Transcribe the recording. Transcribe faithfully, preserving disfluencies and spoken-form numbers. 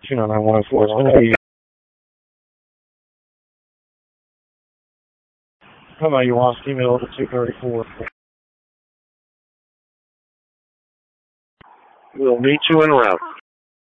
two nine nine one oh four. How about you want email over two thirty-four? We'll meet you en route.